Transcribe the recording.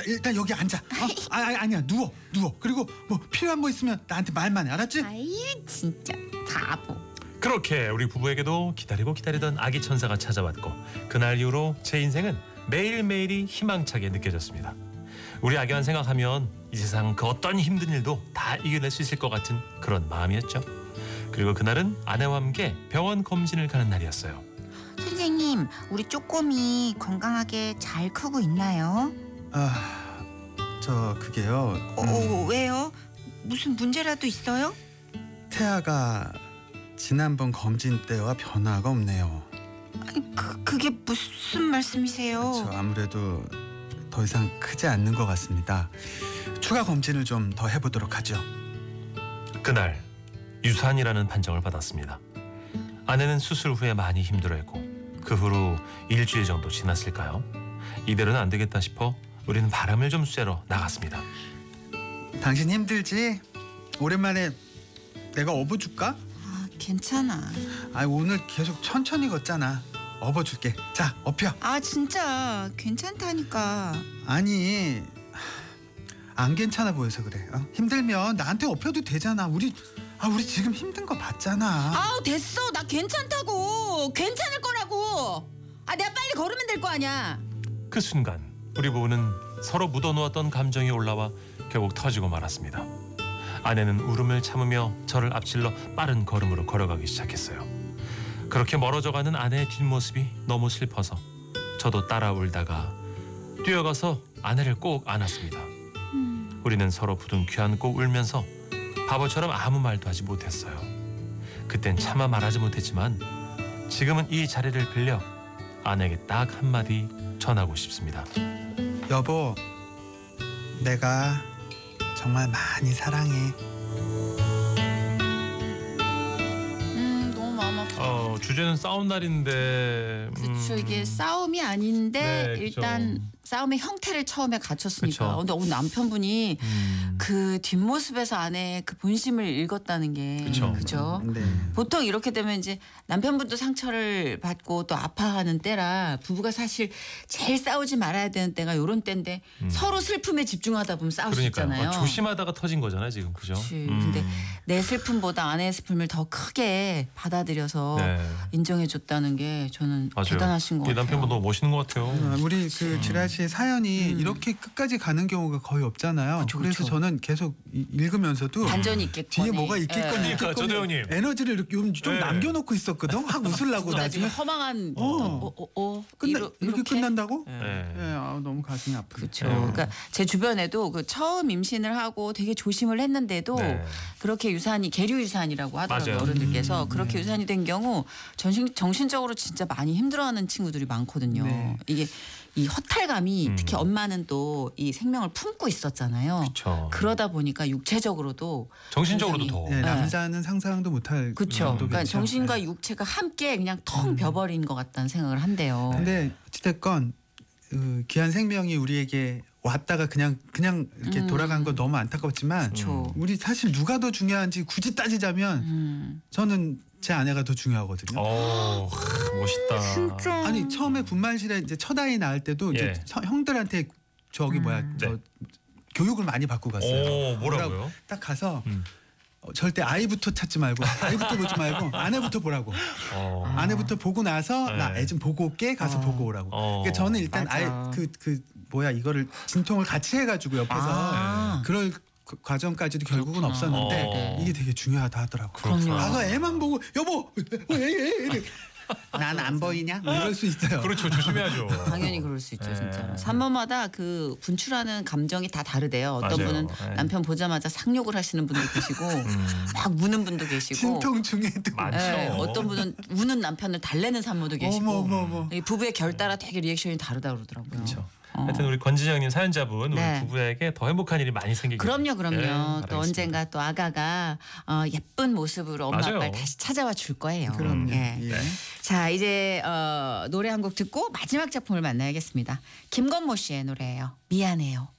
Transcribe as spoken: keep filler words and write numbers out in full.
일단 여기 앉아. 어? 아, 아 아니야 누워 누워. 그리고 뭐 필요한 거 있으면 나한테 말만 해. 알았지? 아이 진짜 바보. 그렇게 우리 부부에게도 기다리고 기다리던 아기 천사가 찾아왔고 그날 이후로 제 인생은 매일매일이 희망차게 느껴졌습니다. 우리 아기만 생각하면 이 세상 그 어떤 힘든 일도 다 이겨낼 수 있을 것 같은 그런 마음이었죠. 그리고 그날은 아내와 함께 병원 검진을 가는 날이었어요. 선생님, 우리 쪼꼬미 건강하게 잘 크고 있나요? 아, 저 그게요. 어, 음, 왜요? 무슨 문제라도 있어요? 태아가 지난번 검진 때와 변화가 없네요. 아니, 그, 그게 무슨 말씀이세요? 그렇죠. 아무래도 더 이상 크지 않는 것 같습니다. 추가 검진을 좀 더 해보도록 하죠. 그날 유산이라는 판정을 받았습니다. 아내는 수술 후에 많이 힘들어했고 그 후로 일주일 정도 지났을까요? 이대로는 안 되겠다 싶어 우리는 바람을 좀 쐬러 나갔습니다. 당신 힘들지? 오랜만에 내가 업어줄까? 아, 괜찮아. 아 오늘 계속 천천히 걷잖아. 업어줄게. 자 업혀. 아, 진짜 괜찮다니까. 아니 안 괜찮아 보여서 그래. 어? 힘들면 나한테 업혀도 되잖아. 우리 아 우리 지금 힘든 거 봤잖아. 아우, 됐어. 나 괜찮다고. 괜찮을 거라고. 아, 내가 빨리 걸으면 될 거 아니야. 그 순간 우리 부부는 서로 묻어놓았던 감정이 올라와 결국 터지고 말았습니다. 아내는 울음을 참으며 저를 앞질러 빠른 걸음으로 걸어가기 시작했어요. 그렇게 멀어져가는 아내의 뒷모습이 너무 슬퍼서 저도 따라 울다가 뛰어가서 아내를 꼭 안았습니다. 음. 우리는 서로 부둥켜 안고 울면서 바보처럼 아무 말도 하지 못했어요. 그땐 차마 말하지 못했지만 지금은 이 자리를 빌려 아내에게 딱 한마디 전하고 싶습니다. 여보, 내가 정말 많이 사랑해. 음, 너무 마음 아파. 어, 주제는 싸움 날인데 그렇죠. 음, 이게 싸움이 아닌데 네, 그쵸. 일단 싸움의 형태를 처음에 갖췄으니까. 그쵸. 근데 오늘 남편분이 음, 그 뒷모습에서 아내의 그 본심을 읽었다는 게 그쵸. 그죠? 네. 보통 이렇게 되면 이제 남편분도 상처를 받고 또 아파하는 때라 부부가 사실 제일 싸우지 말아야 되는 때가 요런 때인데 음. 서로 슬픔에 집중하다 보면 싸울 수 그러니까요. 있잖아요. 어, 조심하다가 터진 거잖아요 지금 그죠? 그치. 음. 근데 내 슬픔보다 아내의 슬픔을 더 크게 받아들여서 네. 인정해줬다는 게 저는 맞아요. 대단하신 것 이 같아요. 남편분 너무 멋있는 것 같아요. 아, 우리 그 지라 씨의 사연이 음. 이렇게 끝까지 가는 경우가 거의 없잖아요. 그쵸, 그래서 그쵸. 저는 계속 이- 읽으면서도 반전이 있겠거니. 뒤에 뭐가 있겠거니 예. 그러니까, 있겠거니 저도 형님. 에너지를 이렇게 좀, 좀 네. 남겨놓고 있었거든. 확 웃으려고 나중에 나중에 허망한 어. 어, 어, 어, 끝나, 이러- 이렇게 끝난다고? 예. 네. 예, 아, 너무 가슴이 아프네. 그렇죠. 네. 그러니까 제 주변에도 그 처음 임신을 하고 되게 조심을 했는데도 네. 그렇게 유산이 계류 유산이라고 하더라고요. 맞아요. 어른들께서 음, 그렇게 네. 유산이 된 경우 정신 정신적으로 진짜 많이 힘들어하는 친구들이 많거든요. 네. 이게 이 허탈감이 음. 특히 엄마는 또 이 생명을 품고 있었잖아요. 그렇죠. 그러다 보니까 육체적으로도 정신적으로도 굉장히- 더. 네, 남자는 상상도 못할 그렇죠. 정도겠죠. 그러니까 정신과 네. 육체가 함께 그냥 텅 음. 비어버린 것 같다는 생각을 한대요. 근데 어찌됐건 그 귀한 생명이 우리에게 왔다가 그냥 그냥 이렇게 음. 돌아간 건 너무 안타깝지만 그렇죠. 우리 사실 누가 더 중요한지 굳이 따지자면 음. 저는 제 아내가 더 중요하거든요. 어, 하, 멋있다. 진짜. 아니 처음에 분만실에 이제 첫 아이 낳을 때도 예. 이제 서- 형들한테 저기 음. 뭐야 저 네. 교육을 많이 받고 갔어요. 오, 뭐라고요? 딱 가서 음. 어, 절대 아이부터 찾지 말고 아이부터 보지 말고 아내부터 보라고. 어. 아내부터 보고 나서 네. 나 애 좀 보고 올게 가서 어. 보고 오라고. 어. 그러니까 저는 일단 맞아. 아예 그 그 뭐야 이거를 진통을 같이 해가지고 옆에서 아. 그럴 그 과정까지도 결국은 그렇구나. 없었는데 어. 이게 되게 중요하다 하더라고. 그럼요. 가서 애만 보고 여보 난 안 보이냐? 뭐 이럴 수 있어요. 그렇죠. 조심해야죠. 당연히 그럴 수 있죠, 네. 진짜. 산모마다 그 분출하는 감정이 다 다르대요. 어떤 맞아요. 분은 네. 남편 보자마자 상욕을 하시는 분도 계시고 음, 막 우는 분도 계시고 진통 중에도 많죠. 예, 어떤 분은 우는 남편을 달래는 산모도 계시고 어머 어머 어머. 이 부부의 결 따라 되게 리액션이 다르다 그러더라고요. 그렇죠. 어. 하여튼 우리 권진영님 사연자분 네. 우리 부부에게 더 행복한 일이 많이 생기길. 그럼요, 그럼요. 네, 또 바라겠습니다. 언젠가 또 아가가 어, 예쁜 모습으로 엄마 맞아요. 아빠를 다시 찾아와 줄 거예요. 그럼요. 예. 예. 자, 이제 어, 노래 한 곡 듣고 마지막 작품을 만나야겠습니다. 김건모 씨의 노래예요. 미안해요.